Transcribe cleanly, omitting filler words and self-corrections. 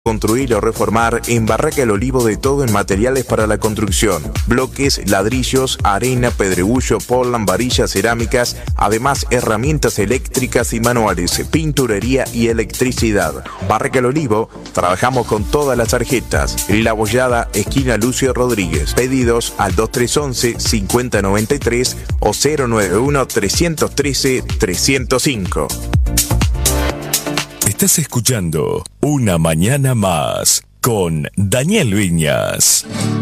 Construir o reformar en Barraca El Olivo de todo en materiales para la construcción, bloques, ladrillos, arena, pedregullo, portland, varillas, cerámicas, además herramientas eléctricas y manuales, pinturería y electricidad. Barraca El Olivo, trabajamos con todas las tarjetas. La Bollada, esquina Lucio Rodríguez. Pedidos al 2311-5093 o 091-313-305. Estás escuchando Una Mañana Más con Daniel Viñas.